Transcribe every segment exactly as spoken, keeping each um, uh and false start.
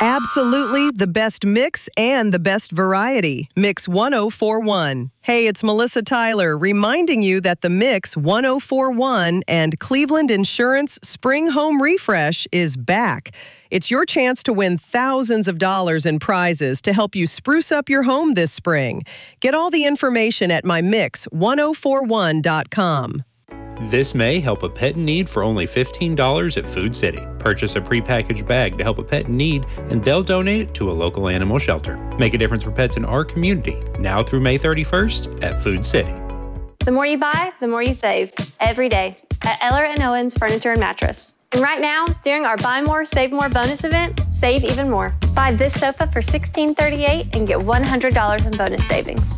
Absolutely the best mix and the best variety. Mix ten forty-one. Hey, it's Melissa Tyler reminding you that the Mix ten forty-one and Cleveland Insurance Spring Home Refresh is back. It's your chance to win thousands of dollars in prizes to help you spruce up your home this spring. Get all the information at my mix ten forty-one dot com. This May, help a pet in need for only fifteen dollars at Food City. Purchase a prepackaged bag to help a pet in need, and they'll donate it to a local animal shelter. Make a difference for pets in our community, now through May thirty-first at Food City. The more you buy, the more you save, every day, at Eller and Owens Furniture and Mattress. And right now, during our Buy More, Save More bonus event, save even more. Buy this sofa for sixteen thirty-eight and get one hundred dollars in bonus savings.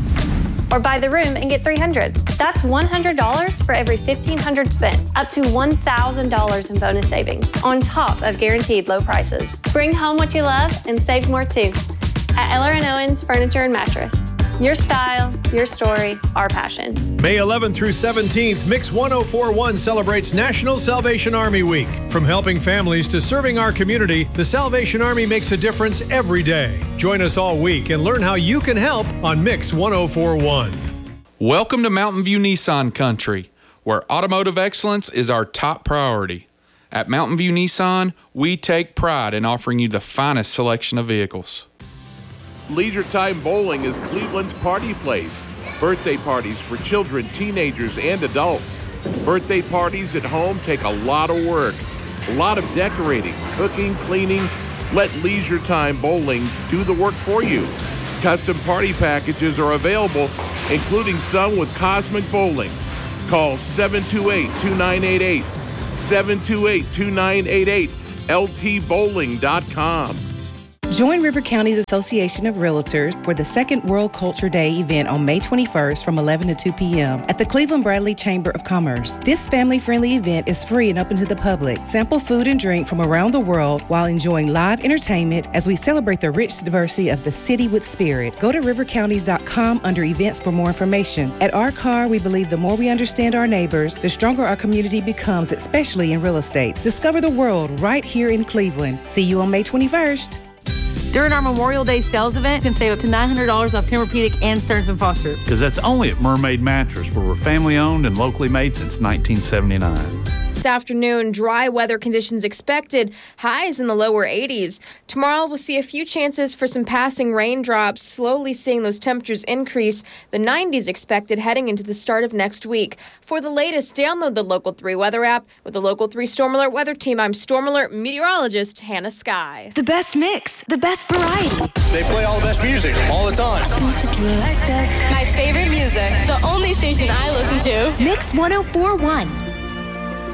Or buy the room and get three hundred dollars. That's one hundred dollars for every fifteen hundred dollars spent, up to one thousand dollars in bonus savings, on top of guaranteed low prices. Bring home what you love and save more too. At Eller and Owens Furniture and Mattress. Your style, your story, our passion. May eleventh through seventeenth, Mix ten forty-one celebrates National Salvation Army Week. From helping families to serving our community, the Salvation Army makes a difference every day. Join us all week and learn how you can help on Mix ten forty-one. Welcome to Mountain View Nissan Country, where automotive excellence is our top priority. At Mountain View Nissan, we take pride in offering you the finest selection of vehicles. Leisure Time Bowling is Cleveland's party place. Birthday parties for children, teenagers, and adults. Birthday parties at home take a lot of work, a lot of decorating, cooking, cleaning. Let Leisure Time Bowling do the work for you. Custom party packages are available, including some with Cosmic Bowling. Call seven two eight, two nine eight eight, seven two eight, two nine eight eight, L T bowling dot com. Join River County's Association of Realtors for the Second World Culture Day event on May twenty-first from eleven to two p.m. at the Cleveland Bradley Chamber of Commerce. This family-friendly event is free and open to the public. Sample food and drink from around the world while enjoying live entertainment as we celebrate the rich diversity of the city with spirit. Go to river counties dot com under events for more information. At our car, we believe the more we understand our neighbors, the stronger our community becomes, especially in real estate. Discover the world right here in Cleveland. See you on May twenty-first. During our Memorial Day sales event, you can save up to nine hundred dollars off Tempur-Pedic and Stearns and Foster. Because that's only at Mermaid Mattress, where we're family owned and locally made since nineteen seventy-nine. This afternoon, dry weather conditions expected, highs in the lower eighties. Tomorrow, we'll see a few chances for some passing raindrops, slowly seeing those temperatures increase. The nineties expected heading into the start of next week. For the latest, download the Local three weather app. With the Local three Storm Alert weather team, I'm Storm Alert meteorologist Hannah Sky. The best mix, the best variety. They play all the best music all the time. My favorite music. The only station I listen to. Mix ten forty-one.